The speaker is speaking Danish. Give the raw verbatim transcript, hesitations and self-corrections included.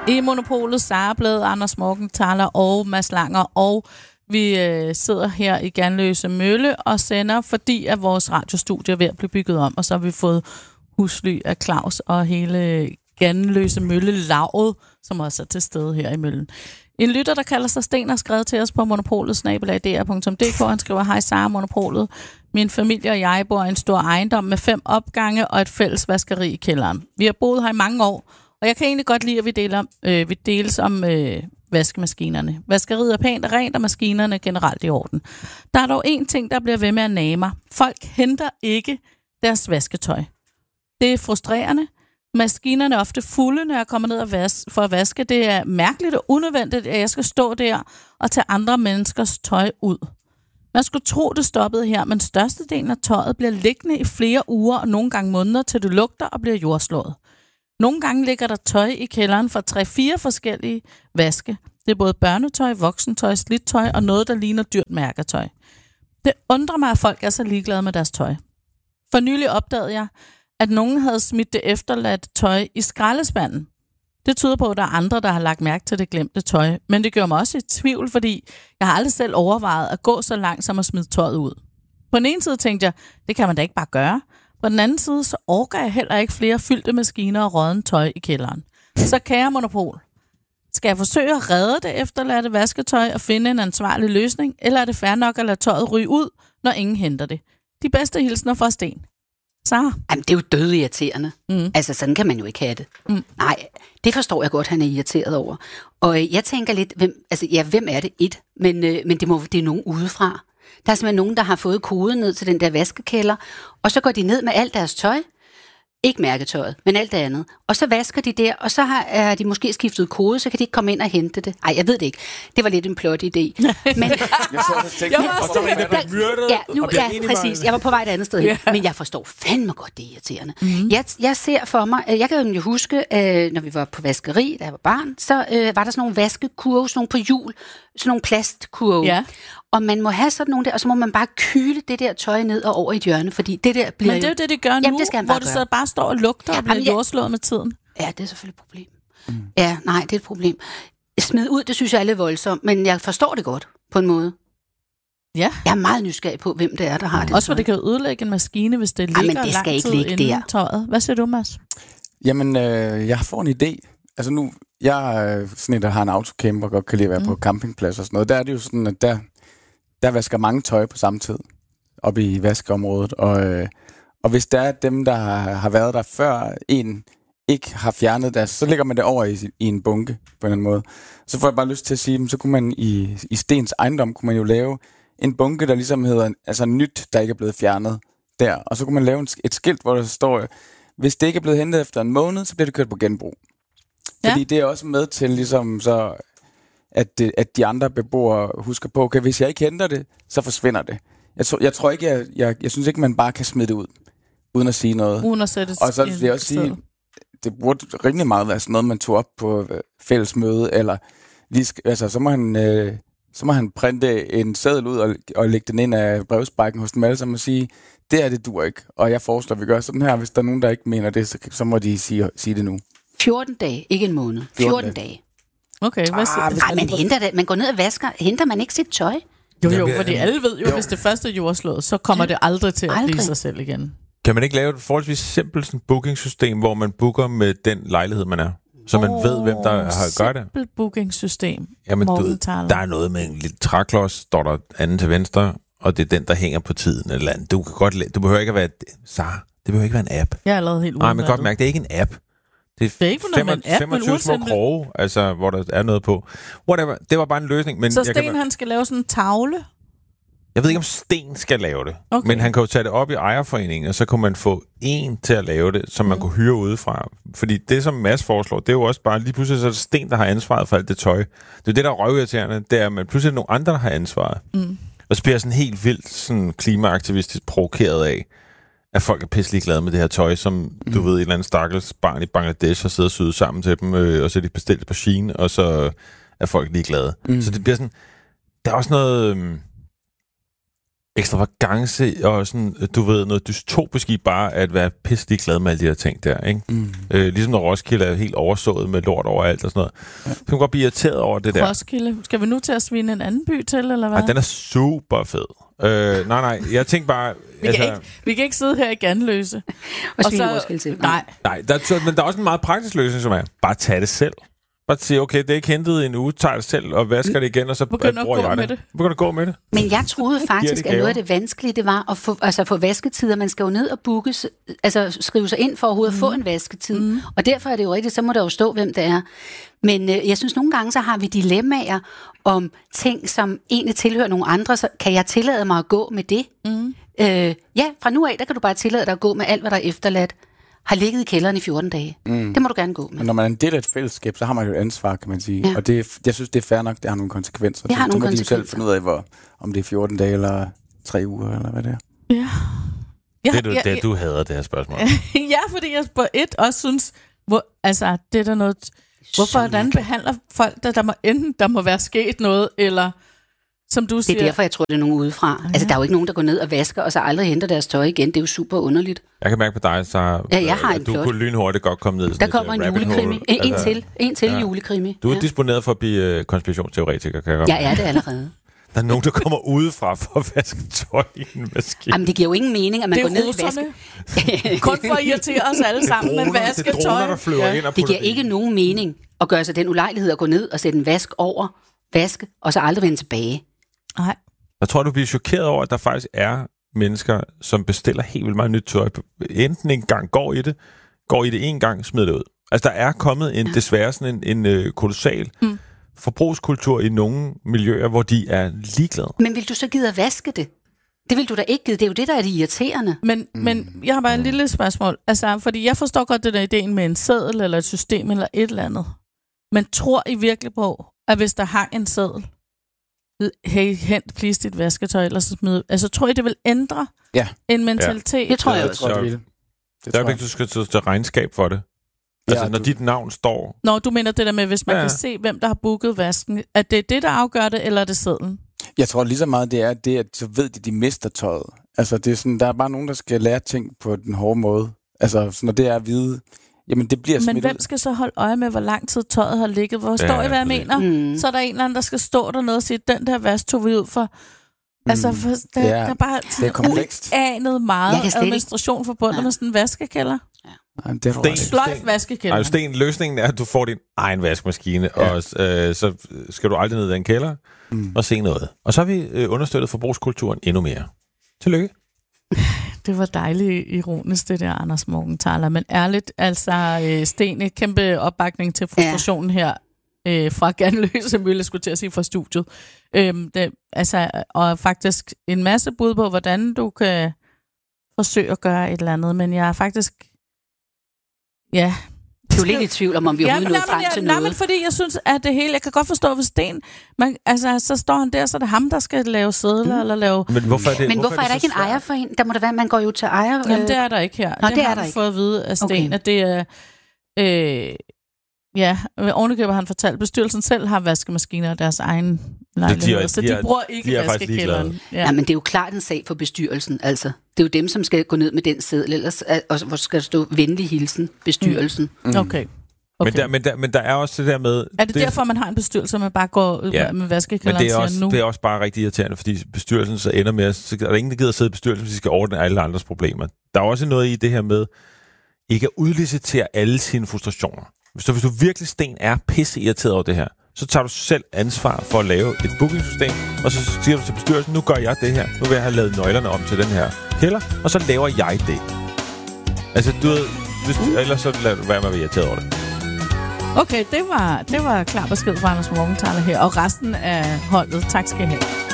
I Monopolet, Sara Blæd, Anders Morgenthaler og Mads Langer, og vi øh, sidder her i Ganløse Mølle og sender, fordi at vores radiostudie er ved at blive bygget om, og så har vi fået husly af Claus og hele Ganløse Mølle-laget, som også er til stede her i Møllen. En lytter, der kalder sig Sten, har skrevet til os på monopolet snabel-a d r punktum d k. Han skriver, hej Sara, Monopolet. Min familie og jeg bor i en stor ejendom med fem opgange og et fælles vaskeri i kælderen. Vi har boet her i mange år, og jeg kan egentlig godt lide, at vi, deler, øh, vi deles om øh, vaskemaskinerne. Vaskeriet er pænt og rent, og maskinerne er generelt i orden. Der er dog én ting, der bliver ved med at nage mig. Folk henter ikke deres vasketøj. Det er frustrerende. Maskinerne er ofte fulde, når jeg kommer ned og vas- for at vaske. Det er mærkeligt og unødvendigt, at jeg skal stå der og tage andre menneskers tøj ud. Man skulle tro, det stoppede her, men størstedelen af tøjet bliver liggende i flere uger og nogle gange måneder, til det lugter og bliver jordslået. Nogle gange ligger der tøj i kælderen fra tre-fire forskellige vaske. Det er både børnetøj, voksentøj, slidt tøj og noget, der ligner dyrt mærketøj. Det undrer mig, at folk er så ligeglade med deres tøj. For nylig opdagede jeg, at nogen havde smidt det efterladte tøj i skraldespanden. Det tyder på, at der er andre, der har lagt mærke til det glemte tøj. Men det gør mig også i tvivl, fordi jeg har aldrig selv overvejet at gå så langt som at smide tøjet ud. På den ene side tænkte jeg, det kan man da ikke bare gøre. På den anden side, så orker jeg heller ikke flere fyldte maskiner og rådden tøj i kælderen. Så kære Monopol, skal jeg forsøge at redde det efterladte vasketøj og finde en ansvarlig løsning, eller er det fair nok at lade tøjet ryge ud, når ingen henter det? De bedste hilsner fra Sten. Sara? Jamen, det er jo dødirriterende. Mm. Altså, sådan kan man jo ikke have det. Mm. Nej, det forstår jeg godt, han er irriteret over. Og jeg tænker lidt, hvem, altså, ja, hvem er det? Et, men, øh, men det, må, det er nogen udefra. Der er simpelthen nogen, der har fået koden ned til den der vaskekælder, og så går de ned med alt deres tøj. Ikke mærketøjet, men alt det andet. Og så vasker de der, og så har er de måske skiftet kode, så kan de ikke komme ind og hente det. Ej, jeg ved det ikke. Det var lidt en plot idé. Men jeg så også tænkte, og så var en, der blev myrdet. Ja, nu, ja præcis. Jeg var på vej et andet sted hen. Yeah. Men jeg forstår fandme godt, det er irriterende. Mm-hmm. Jeg, jeg ser for mig, jeg kan jo huske, øh, når vi var på vaskeri, da jeg var barn, så øh, var der sådan nogle vaskekurve, sådan nogle på hjul, sådan nogle plastkurve. Yeah. Og man må have sådan nogle der, og så må man bare kyle det der tøj ned og over i et hjørne, fordi det der bliver. Men det er jo det, de gør nu, jamen, det hvor det så bare står og lugter ja, og bliver jordslået med tiden. Ja, det er selvfølgelig et problem. Mm. Ja, nej, det er et problem. Smid ud, det synes jeg er lidt voldsomt, men jeg forstår det godt på en måde. Ja. Jeg er meget nysgerrig på, hvem det er, der har mm. det. Også for det kan ødelægge en maskine, hvis det ligger ja, men det skal lang ikke tid ligge inden der. Tøjet. Hvad siger du, Mads? Jamen, øh, jeg får en idé. Altså nu, jeg er sådan en, der har en autocamper og godt kan lide at være mm. på campingplads og sådan noget. Der er det jo sådan, at der... Der vasker mange tøj på samme tid oppe i vaskeområdet, og, øh, og hvis der er dem, der har, har været der før en ikke har fjernet deres, så lægger man det over i, i en bunke på en eller anden måde. Så får jeg bare lyst til at sige, så kunne man i, i Stens ejendom, kunne man jo lave en bunke, der ligesom hedder altså nyt, der ikke er blevet fjernet der, og så kunne man lave en, et skilt, hvor der står, hvis det ikke er blevet hentet efter en måned, så bliver det kørt på genbrug. Ja. Fordi det er også med til ligesom så... At, det, at de andre beboere husker på, okay, hvis jeg ikke henter det, så forsvinder det. Jeg, tro, jeg tror ikke, jeg, jeg, jeg synes ikke, man bare kan smide det ud, uden at sige noget. Uden at sætte og så vil jeg også sige, det burde rimelig meget være sådan noget, man tog op på fællesmøde, eller lige, altså, så må han, øh, så må han printe en seddel ud og, og lægge den ind af brevsprækken hos dem alle sammen og sige, det er det dur ikke, og jeg foreslår, at vi gør sådan her. Hvis der er nogen, der ikke mener det, så, så må de sige, sige det nu. fjorten dage, ikke en måned. fjorten dage. Okay, hvad siger ah, Nej, man henter det. Man går ned og vasker. Henter man ikke sit tøj? Jo, jo, fordi alle ved jo, jo. Hvis det første er jordslået, så kommer det aldrig til aldrig. at blive sig selv igen. Kan man ikke lave et forholdsvis simpelt sådan bookingsystem, hvor man booker med den lejlighed, man er? Så man oh, ved, hvem der har gør det? Simpelt bookingsystem. Jamen, du, der er noget med en lille træklods, står der anden til venstre, og det er den, der hænger på tiden eller andet. Du kan godt, du behøver ikke at være Sara, det behøver ikke være en app. Jeg er allerede helt ude. Nej, men godt mærke, det er ikke en app. Det er, det er ikke for noget, app, femogtyve små kroge, altså, hvor der er noget på. Whatever. Det var bare en løsning. Men så Sten, jeg kan... han skal lave sådan en tavle? Jeg ved ikke, om Sten skal lave det. Okay. Men han kan jo tage det op i ejerforeningen, og så kan man få en til at lave det, som man mm. kunne hyre udefra. Fordi det, som Mads foreslår, det er jo også bare, lige pludselig så er det Sten, der har ansvaret for alt det tøj. Det er det, der er røvirriterende, det er, at pludselig er nogle andre, der har ansvaret. Mm. Og så bliver jeg sådan helt vildt sådan klimaaktivistisk provokeret af, at folk er pisselig glade med det her tøj, som, mm. du ved, et eller andet stakkels barn i Bangladesh har siddet og syet sammen til dem, øh, og så er de bestilt på Shein, og så er folk lige glade. Mm. Så det bliver sådan, der er også noget, øh, ekstravagance og sådan, du ved, noget dystopisk i bare at være pisselig glad med alle de her ting der, ikke? Mm. Øh, ligesom når Roskilde er helt oversået med lort overalt og sådan noget. Ja. Så kan man godt blive irriteret over det der. Roskilde. Skal vi nu til at svine en anden by til, eller hvad? Ej, den er super fed. Øh, nej, nej, jeg tænker bare... vi, altså, kan ikke, vi kan ikke sidde her i Ganløse. og svine Roskilde til. Nej. Nej, der, så, men der er også en meget praktisk løsning, som er, bare tage det selv. Bare sige, okay, det er ikke hentet i en uge, tager det selv og vasker det igen, og så begynder bruger jeg det. det. Begynder at gå med det. Men jeg troede faktisk, at noget af det vanskelige, det var at få, altså få vasketider. Man skal jo ned og booke, altså skrive sig ind for overhovedet mm. at få en vasketid. Mm. Og derfor er det jo rigtigt, så må der jo stå, hvem det er. Men øh, jeg synes, nogle gange så har vi dilemmaer om ting, som egentlig tilhører nogle andre. Så kan jeg tillade mig at gå med det? Mm. Øh, ja, fra nu af, der kan du bare tillade dig at gå med alt, hvad der er efterladt. Har ligget i kælderen i fjorten dage. Mm. Det må du gerne gå med. Men når man er en del af et fællesskab, så har man jo et ansvar, kan man sige. Ja. Og det, jeg synes, det er fair nok, det har nogle konsekvenser. Det har så, nogle så må konsekvenser. de selv finde ud af, hvor, om det er fjorten dage eller tre uger, eller hvad det er. Ja. Ja, det er du, ja, det, ja. du hader, det her spørgsmål. Ja, fordi jeg på et også synes, hvor, altså, det er der noget... Hvorfor hvordan behandler folk, der, der må enten der må være sket noget, eller... Som du siger. Det er derfor, jeg tror, det er nogen udefra. Ja. Altså, der er jo ikke nogen, der går ned og vasker, og så aldrig henter deres tøj igen. Det er jo super underligt. Jeg kan mærke på dig, så ja, jeg har at du kunne lynhurtigt godt komme ned. Der kommer en julekrimi. En, en til. En til ja. julekrimi. Du er ja. disponeret for at blive uh, konspirationsteoretiker, kan jeg godt. Jeg er det allerede. Der er nogen, der kommer udefra for at vaske tøj i en maskine. Jamen, det giver jo ingen mening, at man går ned og vasker. Kun for at irritere os alle sammen med vasketøj. Det er droner, der flyver ja. ind og det giver ikke nogen mening at gøre sig den ulejlighed at gå ned og sætte en vask over, vaske, og så aldrig vende tilbage. Nej. Jeg tror, du bliver chokeret over, at der faktisk er mennesker, som bestiller helt vildt meget nyt tøj. Enten en gang går i det, går i det en gang, smider det ud. Altså, der er kommet en, ja. desværre sådan en, en uh, kolossal mm. forbrugskultur i nogle miljøer, hvor de er ligeglade. Men vil du så gide at vaske det? Det vil du da ikke gide. Det er jo det, der er det irriterende. Men, mm. men jeg har bare en lille spørgsmål. Altså, fordi jeg forstår godt det der ideen med en seddel, eller et system, eller et eller andet. Men tror I virkelig på, at hvis der hang en seddel, hey, hent please dit vasketøj, eller så smid. Altså, tror I, det vil ændre ja. en mentalitet? Ja. Det tror jeg, jeg også. Tror, det vil. Det der er vigtigt, du skal til, til regnskab for det. Altså, ja, når du... dit navn står... Nå, du mener det der med, hvis man ja. kan se, hvem der har booket vasken. Er det det, der afgør det, eller er det sedlen? Jeg tror lige så meget, det er det, at så ved de, de mister tøjet. Altså, det er sådan, der er bare nogen, der skal lære ting på den hårde måde. Altså, så når det er at vide... Jamen, det bliver Men hvem skal så holde øje med, hvor lang tid tøjet har ligget? Hvor står ja, I, hvad jeg mener? Mm. Så er der en eller anden, der skal stå dernede og sige, den der vask tog vi ud for. Mm. Altså, for der, ja, der er bare uanet meget administration forbundet ja. med sådan en vaskekælder. Ja. Det er sten, sløjf vaskekælder. Altså, Sten, løsningen er, at du får din egen vaskemaskine, ja. og øh, så skal du aldrig ned i den kælder mm. og se noget. Og så har vi øh, understøttet forbrugskulturen endnu mere. Tillykke. Det var dejligt ironisk, det der, Anders Morgenthaler. Men ærligt, altså, øh, Sten, et kæmpe opbakning til frustrationen ja. her øh, fra Ganløse Mølle, skulle til at sige, fra studiet. Øhm, det, altså, og faktisk en masse bud på, hvordan du kan forsøge at gøre et eller andet. Men jeg er faktisk... Ja... Du er lidt i tvivl om, om vi ja, overhovedet nåede frem jeg, til nej, noget. Men fordi jeg synes, at det hele... Jeg kan godt forstå, hvis Sten... Man, altså, så står han der, så er det ham, der skal lave sedler, mm. eller lave... Men hvorfor er, det, men hvorfor hvorfor er, er der ikke en ejer for en? Der må der være, man går jo til ejer... Øh... Jamen, det er der ikke her. Nå, det, det har er der han ikke. fået at vide af Sten, okay. at det er... Øh, ja, ovenikøbet har han fortalt, bestyrelsen selv har vaskemaskiner af deres egen lejlighed, de er, så de, de er, bruger ikke de vaskekælderen. Ja. ja, men det er jo klart en sag for bestyrelsen, altså. Det er jo dem, som skal gå ned med den seddel, ellers og hvor skal der stå venlig hilsen, bestyrelsen. Mm. Mm. Okay. Okay. Men, der, men, der, men der er også det der med... Er det, det derfor, man har en bestyrelse, man bare går ja, med vaskekælderen og siger også, nu? Det er også bare rigtig irriterende, fordi bestyrelsen så ender med... Så er der ingen, der gider at sidde i bestyrelsen, hvis de skal ordne alle andres problemer. Der er også noget i det her med ikke at udlicitere alle sine frustrationer. Så hvis du virkelig, Sten, er pisse irriteret over det her, så tager du selv ansvar for at lave et bookingsystem, og så siger du til bestyrelsen, nu gør jeg det her. Nu vil jeg have lavet nøglerne om til den her kælder, og så laver jeg det. Altså, du ved... Hvis, ellers så lader du være med at være irriteret over det. Okay, det var, det var klar besked fra Anders Morgenthaler her, og resten af holdet. Tak skal I have.